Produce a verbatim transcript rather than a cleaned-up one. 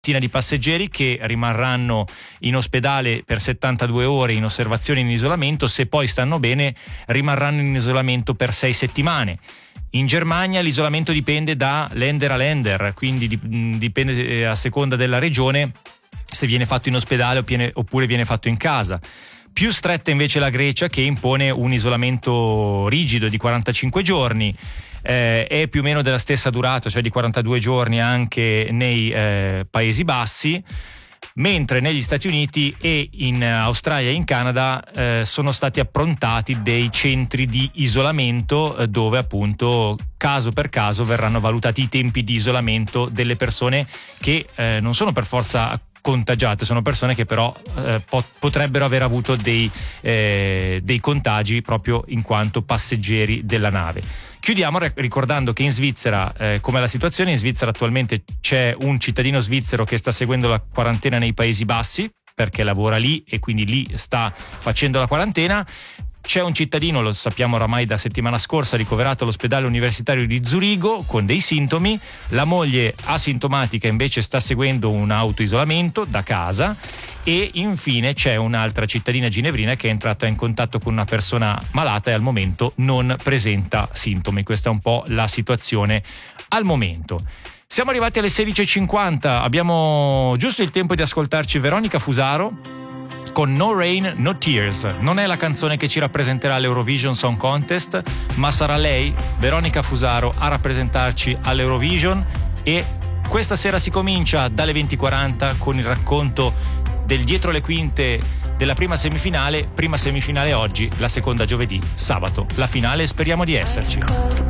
di passeggeri che rimarranno in ospedale per settantadue ore in osservazione in isolamento. Se poi stanno bene rimarranno in isolamento per sei settimane. In Germania l'isolamento dipende da Länder a Länder, quindi dipende a seconda della regione se viene fatto in ospedale oppure viene fatto in casa. Più stretta invece la Grecia, che impone un isolamento rigido di quarantacinque giorni. Eh, è più o meno della stessa durata, cioè di quarantadue giorni anche nei eh, Paesi Bassi, mentre negli Stati Uniti e in Australia e in Canada eh, sono stati approntati dei centri di isolamento eh, dove appunto caso per caso verranno valutati i tempi di isolamento delle persone che eh, non sono per forza contagiate, sono persone che però eh, pot- potrebbero aver avuto dei, eh, dei contagi proprio in quanto passeggeri della nave. Chiudiamo ricordando che in Svizzera, eh, com'è la situazione? In Svizzera attualmente c'è un cittadino svizzero che sta seguendo la quarantena nei Paesi Bassi perché lavora lì e quindi lì sta facendo la quarantena. C'è un cittadino, lo sappiamo oramai da settimana scorsa, ricoverato all'ospedale universitario di Zurigo con dei sintomi. La moglie asintomatica invece sta seguendo un autoisolamento da casa. E infine c'è un'altra cittadina ginevrina che è entrata in contatto con una persona malata e al momento non presenta sintomi. Questa è un po' la situazione al momento. Siamo arrivati alle sedici e cinquanta, abbiamo giusto il tempo di ascoltarci Veronica Fusaro con No Rain, No Tears. Non è la canzone che ci rappresenterà all'Eurovision Song Contest, ma sarà lei, Veronica Fusaro, a rappresentarci all'Eurovision. E questa sera si comincia dalle venti e quaranta con il racconto del dietro le quinte della prima semifinale. Prima semifinale oggi, la seconda giovedì, sabato la finale, speriamo di esserci.